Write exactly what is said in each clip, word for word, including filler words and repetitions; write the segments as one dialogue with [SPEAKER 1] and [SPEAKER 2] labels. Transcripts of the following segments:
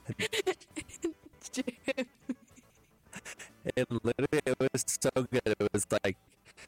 [SPEAKER 1] It literally, it was so good. It was like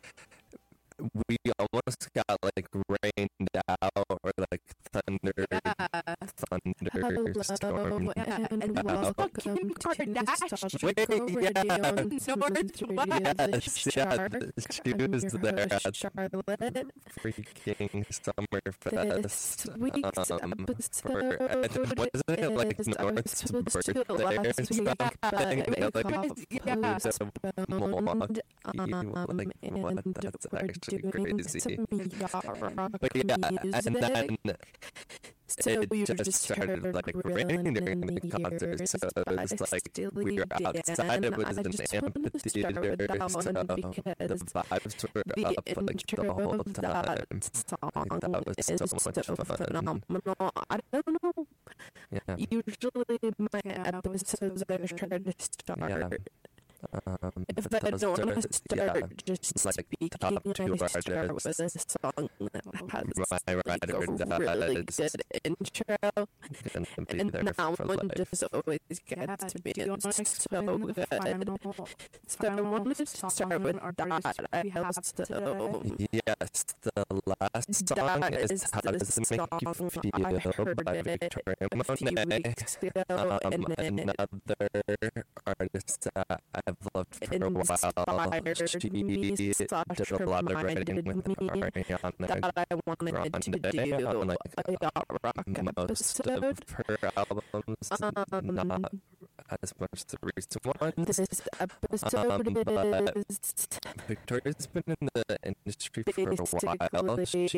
[SPEAKER 1] we almost got like rained out or like thunder,
[SPEAKER 2] Yeah.
[SPEAKER 1] thunderstorm.
[SPEAKER 2] And, and
[SPEAKER 1] Wow.
[SPEAKER 2] welcome Kim Kardashian.
[SPEAKER 1] Wait, yeah.
[SPEAKER 2] Northwest
[SPEAKER 1] Yes, yeah, she was there at
[SPEAKER 2] Charlotte.
[SPEAKER 1] freaking Summerfest.
[SPEAKER 2] This week's
[SPEAKER 1] Um, for,
[SPEAKER 2] episode
[SPEAKER 1] wasn't it like
[SPEAKER 2] is
[SPEAKER 1] North's
[SPEAKER 2] I was supposed to do it
[SPEAKER 1] birthday or
[SPEAKER 2] last week,
[SPEAKER 1] something?
[SPEAKER 2] but
[SPEAKER 1] Like,
[SPEAKER 2] it got
[SPEAKER 1] yeah.
[SPEAKER 2] postponed,
[SPEAKER 1] Milwaukee,
[SPEAKER 2] um,
[SPEAKER 1] like, what?
[SPEAKER 2] and
[SPEAKER 1] That's
[SPEAKER 2] we're
[SPEAKER 1] actually
[SPEAKER 2] doing
[SPEAKER 1] crazy.
[SPEAKER 2] some yacht
[SPEAKER 1] But yeah,
[SPEAKER 2] music.
[SPEAKER 1] and then
[SPEAKER 2] So
[SPEAKER 1] it
[SPEAKER 2] we were
[SPEAKER 1] just
[SPEAKER 2] just
[SPEAKER 1] started like
[SPEAKER 2] grilling
[SPEAKER 1] raining during
[SPEAKER 2] in
[SPEAKER 1] the
[SPEAKER 2] the
[SPEAKER 1] concert,
[SPEAKER 2] ears,
[SPEAKER 1] so
[SPEAKER 2] but
[SPEAKER 1] it
[SPEAKER 2] I
[SPEAKER 1] was like
[SPEAKER 2] still
[SPEAKER 1] we were
[SPEAKER 2] did,
[SPEAKER 1] outside. It
[SPEAKER 2] and
[SPEAKER 1] was
[SPEAKER 2] I
[SPEAKER 1] an
[SPEAKER 2] just wanted to start
[SPEAKER 1] amphitheater,
[SPEAKER 2] with that
[SPEAKER 1] so
[SPEAKER 2] one
[SPEAKER 1] the
[SPEAKER 2] because
[SPEAKER 1] vibes were
[SPEAKER 2] the
[SPEAKER 1] up like the
[SPEAKER 2] intro
[SPEAKER 1] whole
[SPEAKER 2] of that
[SPEAKER 1] time.
[SPEAKER 2] song
[SPEAKER 1] Like, that was
[SPEAKER 2] is
[SPEAKER 1] so much
[SPEAKER 2] so
[SPEAKER 1] fun.
[SPEAKER 2] phenomenal. I don't know.
[SPEAKER 1] Yeah,
[SPEAKER 2] Usually my episodes I try to start.
[SPEAKER 1] yeah. Um,
[SPEAKER 2] If
[SPEAKER 1] but
[SPEAKER 2] I
[SPEAKER 1] those
[SPEAKER 2] don't want
[SPEAKER 1] are-
[SPEAKER 2] to start
[SPEAKER 1] yeah,
[SPEAKER 2] just
[SPEAKER 1] like
[SPEAKER 2] speaking,
[SPEAKER 1] top two
[SPEAKER 2] I start with
[SPEAKER 1] artists.
[SPEAKER 2] a song that has
[SPEAKER 1] My
[SPEAKER 2] like
[SPEAKER 1] ride or
[SPEAKER 2] a really
[SPEAKER 1] dies.
[SPEAKER 2] good intro.
[SPEAKER 1] Gonna be
[SPEAKER 2] And
[SPEAKER 1] there
[SPEAKER 2] that
[SPEAKER 1] for
[SPEAKER 2] one
[SPEAKER 1] life.
[SPEAKER 2] just always gets me. It's so good. So I wanted to start with that. I also
[SPEAKER 1] Yes, the last song
[SPEAKER 2] that
[SPEAKER 1] is
[SPEAKER 2] is
[SPEAKER 1] How
[SPEAKER 2] the
[SPEAKER 1] Does It Make You
[SPEAKER 2] song
[SPEAKER 1] Feel
[SPEAKER 2] I heard
[SPEAKER 1] by
[SPEAKER 2] it
[SPEAKER 1] Victoria
[SPEAKER 2] a few
[SPEAKER 1] Monet.
[SPEAKER 2] weeks ago,
[SPEAKER 1] Um,
[SPEAKER 2] and then it
[SPEAKER 1] another artist that I've loved for a while.
[SPEAKER 2] inspired
[SPEAKER 1] She
[SPEAKER 2] me
[SPEAKER 1] did
[SPEAKER 2] slash
[SPEAKER 1] a lot of writing
[SPEAKER 2] reminded
[SPEAKER 1] with
[SPEAKER 2] me
[SPEAKER 1] Ariana
[SPEAKER 2] that I wanted to
[SPEAKER 1] Grande
[SPEAKER 2] do
[SPEAKER 1] on like
[SPEAKER 2] a yacht rock
[SPEAKER 1] most
[SPEAKER 2] episode.
[SPEAKER 1] of her albums,
[SPEAKER 2] Um,
[SPEAKER 1] not as much the recent ones.
[SPEAKER 2] This episode
[SPEAKER 1] Um, but
[SPEAKER 2] is
[SPEAKER 1] Victoria's been in the industry for a while. She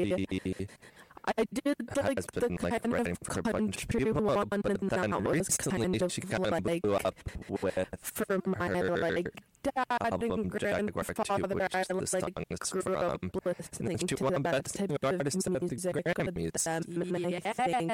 [SPEAKER 2] I did like
[SPEAKER 1] has
[SPEAKER 2] the
[SPEAKER 1] been like
[SPEAKER 2] kind
[SPEAKER 1] writing
[SPEAKER 2] of
[SPEAKER 1] for a bunch of
[SPEAKER 2] country
[SPEAKER 1] people,
[SPEAKER 2] one,
[SPEAKER 1] but
[SPEAKER 2] and
[SPEAKER 1] then
[SPEAKER 2] that was
[SPEAKER 1] recently
[SPEAKER 2] kind of
[SPEAKER 1] she kind of
[SPEAKER 2] like
[SPEAKER 1] blew up with
[SPEAKER 2] for my
[SPEAKER 1] her
[SPEAKER 2] like dad
[SPEAKER 1] album
[SPEAKER 2] and
[SPEAKER 1] Jaguar two,
[SPEAKER 2] grandfather.
[SPEAKER 1] which
[SPEAKER 2] I
[SPEAKER 1] the
[SPEAKER 2] like
[SPEAKER 1] song is
[SPEAKER 2] grew up
[SPEAKER 1] from.
[SPEAKER 2] listening
[SPEAKER 1] And she
[SPEAKER 2] to
[SPEAKER 1] won
[SPEAKER 2] that
[SPEAKER 1] Best
[SPEAKER 2] type
[SPEAKER 1] New
[SPEAKER 2] of
[SPEAKER 1] Artist of the
[SPEAKER 2] music with
[SPEAKER 1] Grammys.
[SPEAKER 2] them, and I think
[SPEAKER 1] Um, and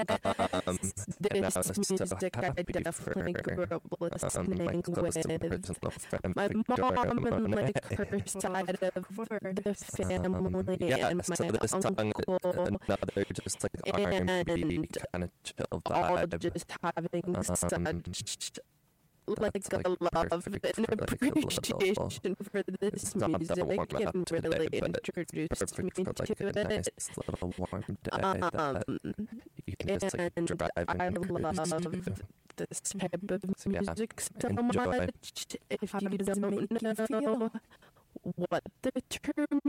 [SPEAKER 1] I
[SPEAKER 2] this
[SPEAKER 1] was so
[SPEAKER 2] music I
[SPEAKER 1] happy for
[SPEAKER 2] definitely grew up
[SPEAKER 1] um, my
[SPEAKER 2] listening
[SPEAKER 1] close
[SPEAKER 2] with
[SPEAKER 1] personal friend
[SPEAKER 2] my
[SPEAKER 1] Victoria
[SPEAKER 2] mom and
[SPEAKER 1] Monet.
[SPEAKER 2] like her side of the family
[SPEAKER 1] Yeah,
[SPEAKER 2] and
[SPEAKER 1] so
[SPEAKER 2] my
[SPEAKER 1] this song,
[SPEAKER 2] uncle
[SPEAKER 1] another just like R and B
[SPEAKER 2] and
[SPEAKER 1] kind of chill
[SPEAKER 2] all
[SPEAKER 1] vibe.
[SPEAKER 2] just having
[SPEAKER 1] Um,
[SPEAKER 2] such like
[SPEAKER 1] that's,
[SPEAKER 2] a
[SPEAKER 1] like,
[SPEAKER 2] love
[SPEAKER 1] perfect
[SPEAKER 2] and
[SPEAKER 1] for, like, a little-
[SPEAKER 2] appreciation for this
[SPEAKER 1] It's not that
[SPEAKER 2] music
[SPEAKER 1] warm
[SPEAKER 2] and
[SPEAKER 1] out today,
[SPEAKER 2] really
[SPEAKER 1] but
[SPEAKER 2] introduced me
[SPEAKER 1] perfect for like
[SPEAKER 2] to
[SPEAKER 1] a
[SPEAKER 2] it.
[SPEAKER 1] nice little warm day that
[SPEAKER 2] Um,
[SPEAKER 1] you can just like
[SPEAKER 2] and
[SPEAKER 1] drive and
[SPEAKER 2] I
[SPEAKER 1] cruise
[SPEAKER 2] love
[SPEAKER 1] to.
[SPEAKER 2] this type of
[SPEAKER 1] So, yeah,
[SPEAKER 2] music so
[SPEAKER 1] enjoy.
[SPEAKER 2] much. If you don't know what the term